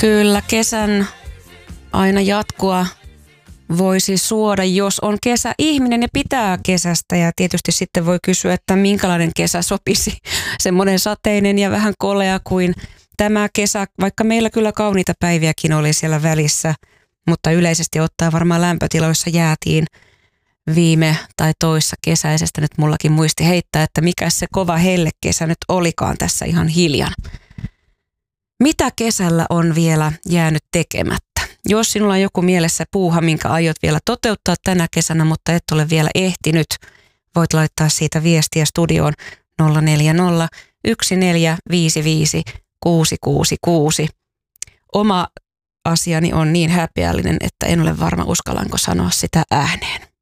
Kyllä, kesän aina jatkua voisi suoda, jos on kesäihminen ja pitää kesästä. Ja tietysti sitten voi kysyä, että minkälainen kesä sopisi. Semmoinen sateinen ja vähän kolea kuin tämä kesä, vaikka meillä kyllä kauniita päiviäkin oli siellä välissä, mutta yleisesti ottaen varmaan lämpötiloissa jäätiin viime tai toissa kesäisestä. Nyt mullakin muisti heittää, että mikä se kova hellekesä nyt olikaan tässä ihan hiljan. Mitä kesällä on vielä jäänyt tekemättä? Jos sinulla on joku mielessä puuha, minkä aiot vielä toteuttaa tänä kesänä, mutta et ole vielä ehtinyt, voit laittaa siitä viestiä studioon 040 1455 666. Oma asiani on niin häpeällinen, että en ole varma uskallanko sanoa sitä ääneen.